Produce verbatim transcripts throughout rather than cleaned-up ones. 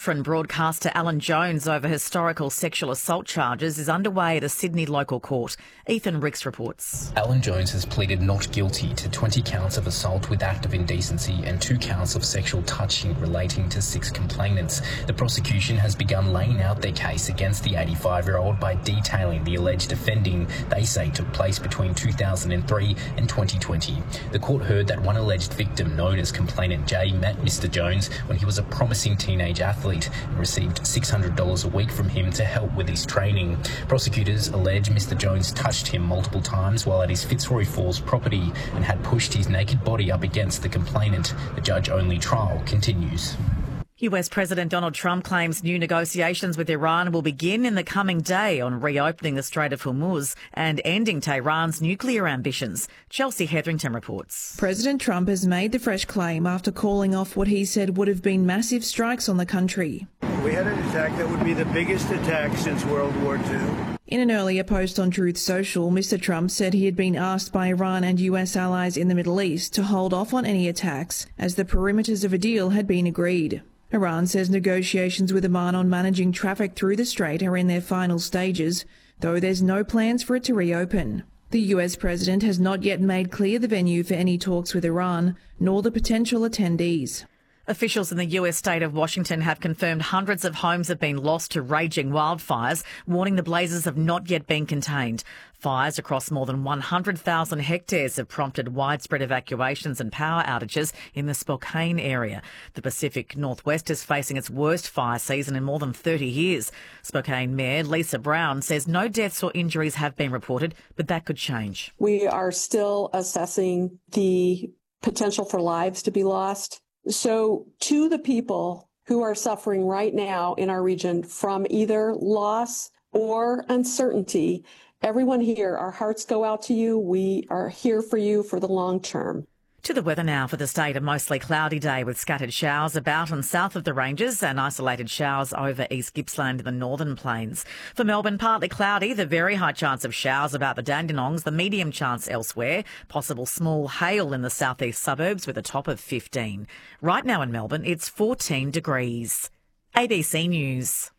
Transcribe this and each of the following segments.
veteran broadcaster Alan Jones over historical sexual assault charges is underway at a Sydney local court. Ethan Ricks reports. Alan Jones has pleaded not guilty to twenty counts of assault with act of indecency and two counts of sexual touching relating to six complainants. The prosecution has begun laying out their case against the eighty-five-year-old by detailing the alleged offending they say took place between two thousand three and twenty twenty. The court heard that one alleged victim, known as complainant Jay, met Mister Jones when he was a promising teenage athlete and received six hundred dollars a week from him to help with his training. Prosecutors allege Mister Jones touched him multiple times while at his Fitzroy Falls property and had pushed his naked body up against the complainant. The judge-only trial continues. U S President Donald Trump claims new negotiations with Iran will begin in the coming day on reopening the Strait of Hormuz and ending Tehran's nuclear ambitions. Chelsea Hetherington reports. President Trump has made the fresh claim after calling off what he said would have been massive strikes on the country. We had an attack that would be the biggest attack since World War Two. In an earlier post on Truth Social, Mister Trump said he had been asked by Iran and U S allies in the Middle East to hold off on any attacks as the perimeters of a deal had been agreed. Iran says negotiations with Oman on managing traffic through the strait are in their final stages, though there's no plans for it to reopen. The U S president has not yet made clear the venue for any talks with Iran, nor the potential attendees. Officials in the U S state of Washington have confirmed hundreds of homes have been lost to raging wildfires, warning the blazes have not yet been contained. Fires across more than one hundred thousand hectares have prompted widespread evacuations and power outages in the Spokane area. The Pacific Northwest is facing its worst fire season in more than thirty years. Spokane Mayor Lisa Brown says no deaths or injuries have been reported, but that could change. We are still assessing the potential for lives to be lost. So to the people who are suffering right now in our region from either loss or uncertainty, everyone here, our hearts go out to you. We are here for you for the long term. To the weather now for the state. A mostly cloudy day with scattered showers about and south of the ranges and isolated showers over East Gippsland in the northern plains. For Melbourne, partly cloudy, the very high chance of showers about the Dandenongs, the medium chance elsewhere, possible small hail in the southeast suburbs with a top of fifteen. Right now in Melbourne, it's fourteen degrees. A B C News.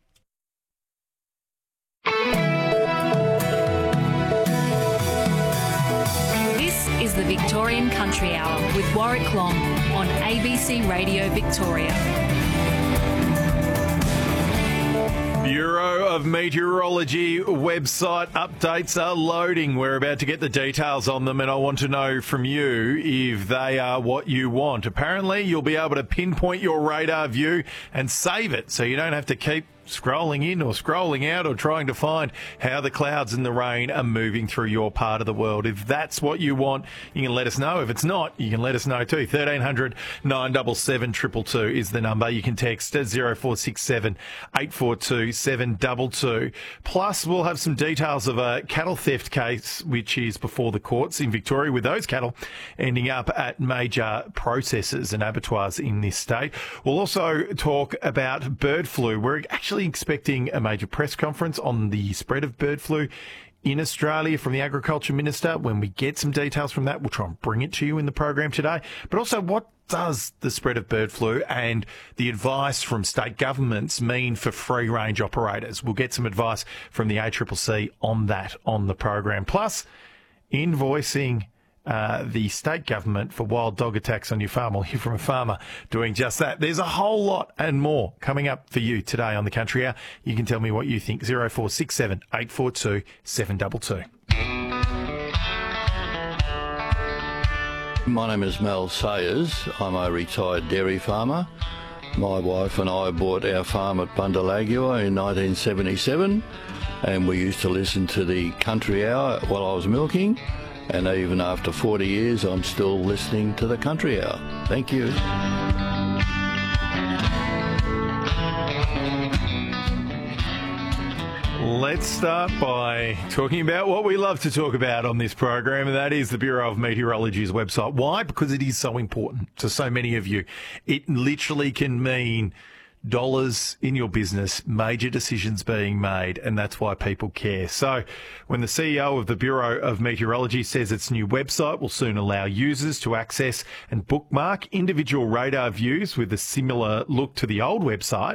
Is the Victorian Country Hour with Warwick Long on A B C Radio Victoria. Bureau of Meteorology website updates are loading. We're about to get the details on them, and I want to know from you if they are what you want. Apparently, you'll be able to pinpoint your radar view and save it so you don't have to keep scrolling in or scrolling out or trying to find how the clouds and the rain are moving through your part of the world. If that's what you want, you can let us know. If it's not, you can let us know too. thirteen hundred nine seven seven two two two is the number. You can text zero four six seven eight four two seven two two. Plus, we'll have some details of a cattle theft case which is before the courts in Victoria, with those cattle ending up at major processors and abattoirs in this state. We'll also talk about bird flu. We're actually expecting a major press conference on the spread of bird flu in Australia from the Agriculture Minister. When we get some details from that, we'll try and bring it to you in the program today. But also, what does the spread of bird flu and the advice from state governments mean for free-range operators? We'll get some advice from the A C C C on that on the program. Plus, invoicing Uh, the state government for wild dog attacks on your farm. We'll hear from a farmer doing just that. There's a whole lot and more coming up for you today on the Country Hour. You can tell me what you think. zero four six seven eight four two seven two two. My name is Mel Sayers. I'm a retired dairy farmer. My wife and I bought our farm at Bundalagua in nineteen seventy-seven, and we used to listen to the Country Hour while I was milking. And even after forty years, I'm still listening to the Country Hour. Thank you. Let's start by talking about what we love to talk about on this program, and that is the Bureau of Meteorology's website. Why? Because it is so important to so many of you. It literally can mean dollars in your business, major decisions being made, and that's why people care. So when the C E O of the Bureau of Meteorology says its new website will soon allow users to access and bookmark individual radar views with a similar look to the old website,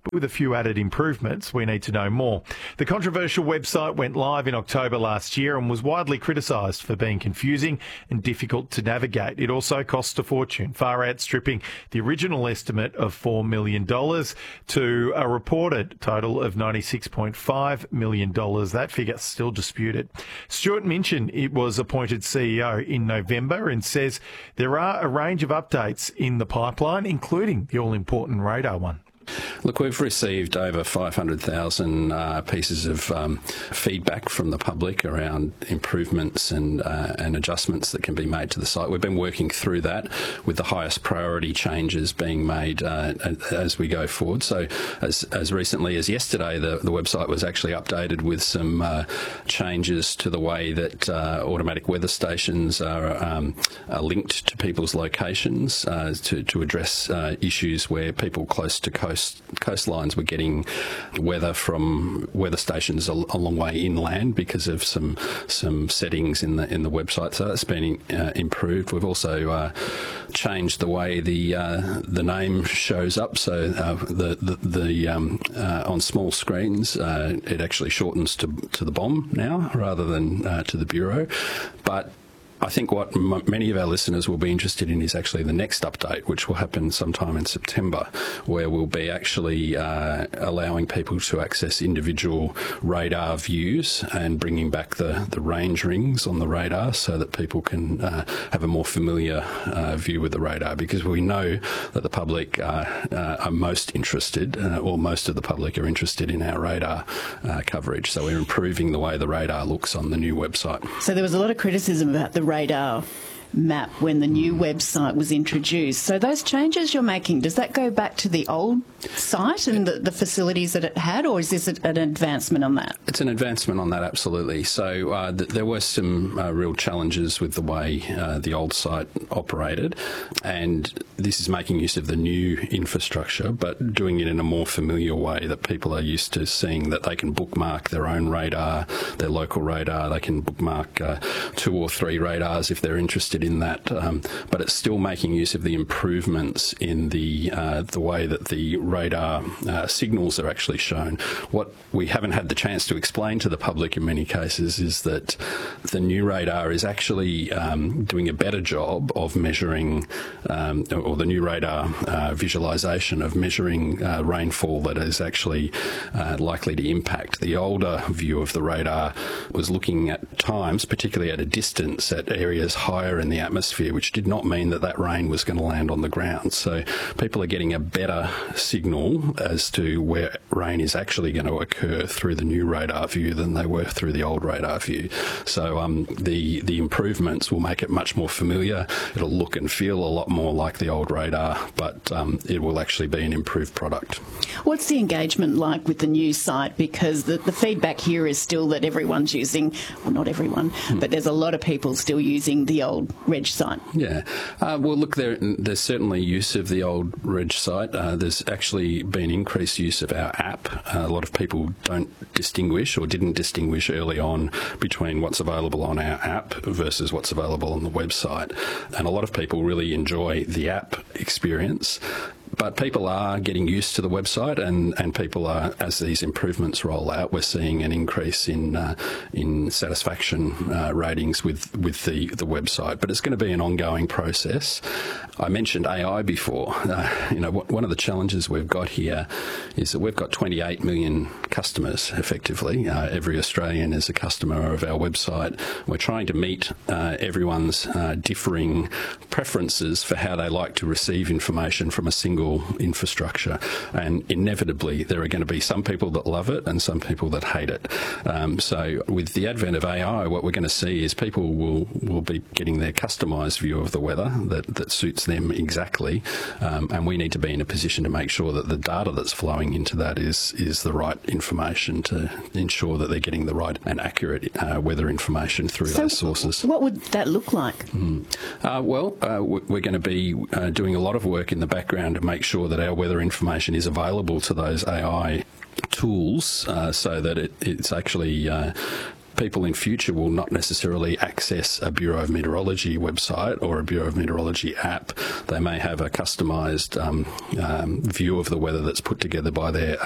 but with a few added improvements. We need to know more. The controversial website went live in October last year and was widely criticised for being confusing and difficult to navigate. It also cost a fortune, far outstripping the original estimate of four million dollars to a reported total of ninety-six point five million dollars. That figure still disputed. Stuart Minchin it was appointed C E O in November and says there are a range of updates in the pipeline, including the all-important radar one. Look, we've received over five hundred thousand uh, pieces of um, feedback from the public around improvements and uh, and adjustments that can be made to the site. We've been working through that with the highest priority changes being made uh, as we go forward. So as as recently as yesterday, the, the website was actually updated with some uh, changes to the way that uh, automatic weather stations are, um, are linked to people's locations uh, to, to address uh, issues where people close to coast coastlines were getting weather from weather stations a, a long way inland because of some some settings in the in the website. So that's been uh, improved. We've also uh, changed the way the uh, the name shows up. So uh, the the, the um, uh, on small screens uh, it actually shortens to to the B O M now rather than uh, to the Bureau, but I think what m- many of our listeners will be interested in is actually the next update, which will happen sometime in September, where we'll be actually uh, allowing people to access individual radar views and bringing back the, the range rings on the radar so that people can uh, have a more familiar uh, view with the radar, because we know that the public uh, uh, are most interested, uh, or most of the public are interested in our radar uh, coverage. So we're improving the way the radar looks on the new website. So there was a lot of criticism about the radar map when the new website was introduced. So those changes you're making, does that go back to the old site and the, the facilities that it had, or is this an advancement on that? It's an advancement on that, absolutely. So uh, th- there were some uh, real challenges with the way uh, the old site operated, and this is making use of the new infrastructure, but doing it in a more familiar way that people are used to seeing, that they can bookmark their own radar, their local radar. They can bookmark uh, two or three radars if they're interested in that, um, but it's still making use of the improvements in the uh, the way that the radar uh, signals are actually shown. What we haven't had the chance to explain to the public in many cases is that the new radar is actually um, doing a better job of measuring, um, or the new radar uh, visualisation of measuring uh, rainfall that is actually uh, likely to impact. The older view of the radar was looking at times, particularly at a distance, at areas higher in the atmosphere, which did not mean that that rain was going to land on the ground. So people are getting a better signal as to where rain is actually going to occur through the new radar view than they were through the old radar view. So um, the the improvements will make it much more familiar. It'll look and feel a lot more like the old radar, but um, it will actually be an improved product. What's the engagement like with the new site? Because the, the feedback here is still that everyone's using, well, not everyone, hmm. but there's a lot of people still using the old Reg site. Yeah. Uh, well, look, there, there's certainly use of the old Reg site. Uh, there's actually been increased use of our app. Uh, a lot of people don't distinguish, or didn't distinguish early on, between what's available on our app versus what's available on the website. And a lot of people really enjoy the app experience. But people are getting used to the website, and, and people are, as these improvements roll out, we're seeing an increase in uh, in satisfaction uh, ratings with, with the, the website. But it's going to be an ongoing process. I mentioned A I before. Uh, you know, one of the challenges we've got here is that we've got twenty-eight million customers, effectively. Uh, every Australian is a customer of our website. We're trying to meet uh, everyone's uh, differing preferences for how they like to receive information from a single infrastructure, and inevitably there are going to be some people that love it and some people that hate it. Um, so with the advent of A I, what we're going to see is people will, will be getting their customised view of the weather that, that suits them exactly, um, and we need to be in a position to make sure that the data that's flowing into that is is the right information to ensure that they're getting the right and accurate uh, weather information through so those sources. What would that look like? Mm. Uh, well, uh, we're going to be uh, doing a lot of work in the background to make sure that our weather information is available to those A I tools, uh, so that it, it's actually uh, people in future will not necessarily access a Bureau of Meteorology website or a Bureau of Meteorology app. They may have a customised um, um, view of the weather that's put together by their